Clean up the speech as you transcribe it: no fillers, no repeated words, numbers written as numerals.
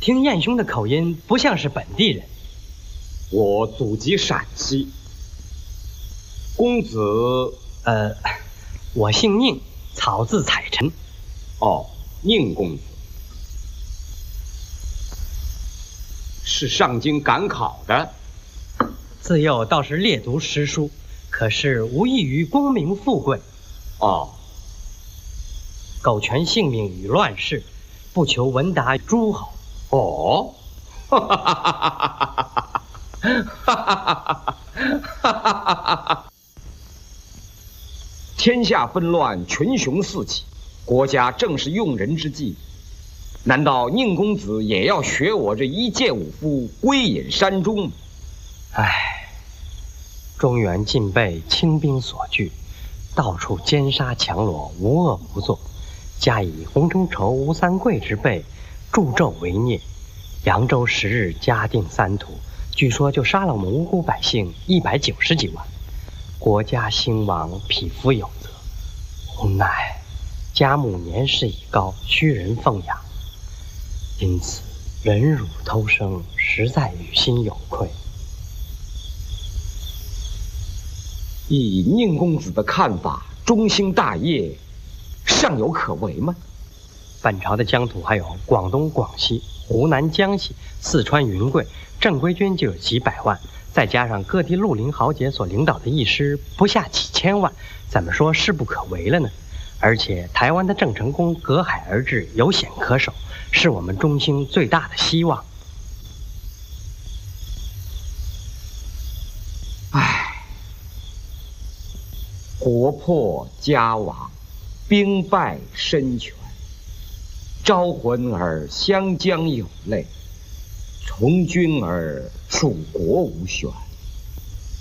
听燕兄的口音，不像是本地人。 我祖籍陕西。公子， 我姓宁，草字采臣。 哦，宁公子是上京赶考的。 自幼倒是略读诗书，可是无异于功名富贵。 哦， 苟全性命于乱世，不求闻达于诸侯。 哦，哈哈哈哈哈哈哈哈！天下纷乱，群雄四起，国家正是用人之际。难道宁公子也要学我这一介武夫归隐山中？ 唉，中原尽被清兵所据，到处奸杀强罗，无恶不作。加以洪承畴、吴三桂之辈助纣为虐，扬州10日嘉定3屠，据说就杀了我们无辜百姓190几万，国家兴亡，匹夫有责。无奈家母年事已高，需人奉养，因此忍辱偷生，实在于心有愧。 以宁公子的看法，中兴大业尚有可为吗？ 本朝的疆土还有广东、广西、湖南、江西、四川、云贵，正规军就有几百万，再加上各地绿林豪杰所领导的义师，不下几千万，怎么说势不可为了呢？而且台湾的郑成功隔海而治，有险可守，是我们中兴最大的希望。 唉，国破家亡，兵败身全，招魂儿湘江有泪，从军儿楚国无悬。